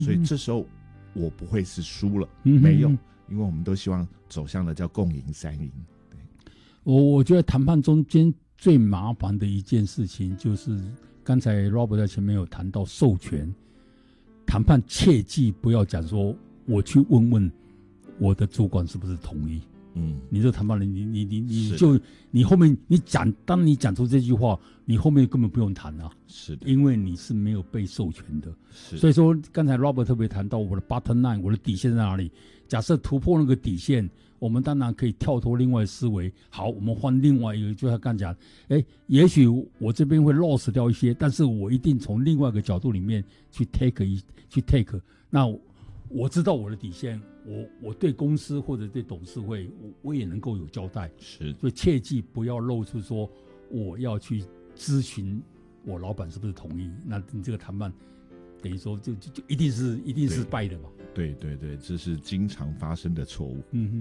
所以这时候我不会是输了，没有，因为我们都希望走向的叫共赢三赢。 我觉得谈判中间最麻烦的一件事情就是刚才 Robert 在前面有谈到授权谈判，切记不要讲说我去问问我的主管是不是同意。你这谈判人，你后面当你讲出这句话，你后面根本不用谈啊， 是的， 因为你是没有被授权的。所以说，刚才 Robert 特别谈到我的 bottom line， 我的底线在哪里？假设突破那个底线，我们当然可以跳脱另外的思维。好，我们换另外一个，就像刚讲，也许我这边会 loss 掉一些，但是我一定从另外一个角度里面去 take。那我知道我的底线，我对公司或者对董事会，我也能够有交代。 是， 所以切记不要露出说我要去咨询我老板是不是同意，那你这个谈判等于说就一定是败的嘛。 对，这是经常发生的错误。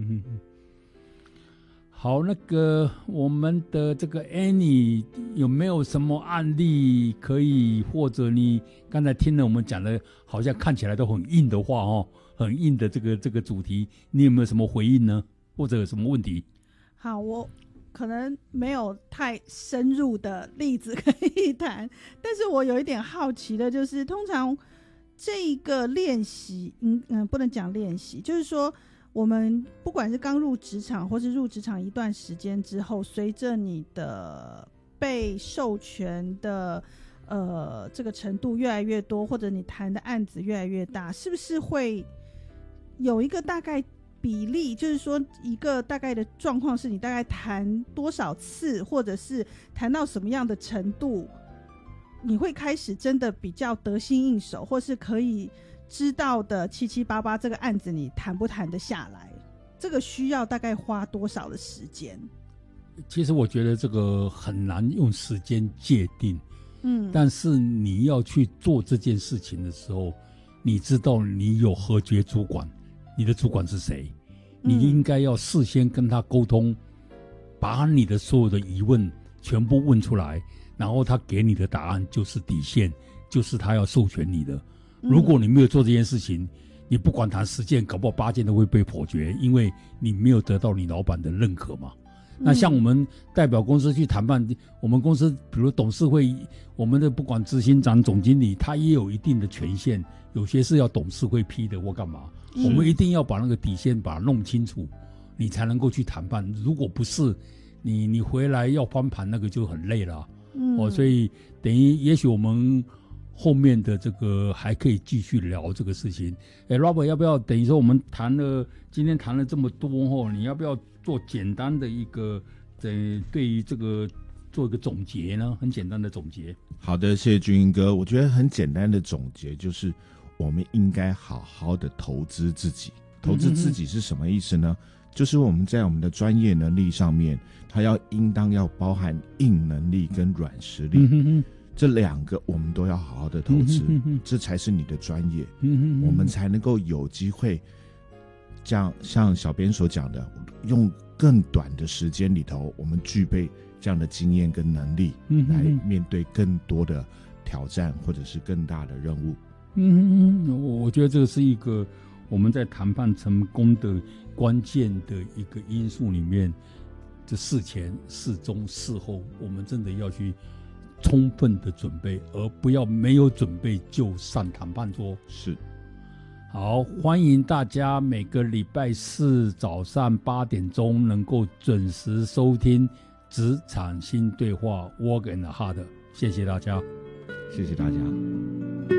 好，那个我们的这个 Annie 有没有什么案例可以，或者你刚才听了我们讲的，好像看起来都很硬的话哦，很硬的这个主题，你有没有什么回应呢？或者有什么问题？ 好，我可能没有太深入的例子可以谈，但是我有一点好奇的就是，通常这个练习，不能讲练习，就是说我们不管是刚入职场或是入职场一段时间之后，随着你的被授权的这个程度越来越多，或者你谈的案子越来越大，是不是会有一个大概比例，就是说一个大概的状况是你大概谈多少次，或者是谈到什么样的程度，你会开始真的比较得心应手，或是可以知道的七七八八这个案子你谈不谈得下来，这个需要大概花多少的时间？ 其实我觉得这个很难用时间界定，但是你要去做这件事情的时候，你知道你有核决主管，你的主管是谁，你应该要事先跟他沟通，把你的所有的疑问全部问出来，然后他给你的答案就是底线，就是他要授权你的。如果你没有做这件事情，你不管谈10件，搞不好8件都会被否决，因为你没有得到你老板的认可嘛。那像我们代表公司去谈判，我们公司比如董事会，我们的不管执行长、总经理，他也有一定的权限，有些是要董事会批的或干嘛，我们一定要把那个底线把它弄清楚，你才能够去谈判。如果不是，你回来要翻盘，那个就很累了。所以等于也许我们后面的这个还可以继续聊这个事情。Robert 要不要等于说我们今天谈了这么多后，你要不要做简单的一个对于这个做一个总结呢？很简单的总结。 好的，谢谢君英哥。我觉得很简单的总结就是我们应该好好的投资自己。投资自己是什么意思呢？就是我们在我们的专业能力上面，它应当要包含硬能力跟软实力，这2个我们都要好好的投资，这才是你的专业，我们才能够有机会像小编所讲的，用更短的时间里头，我们具备这样的经验跟能力，来面对更多的挑战或者是更大的任务。 我觉得这个是一个我们在谈判成功的关键的一个因素里面，这事前、事中、事后，我们真的要去充分的准备，而不要没有准备就上谈判桌。 是。 好，欢迎大家每个礼拜4早上8点钟能够准时收听职场新对话 Work and Hard， 谢谢大家。 谢谢大家。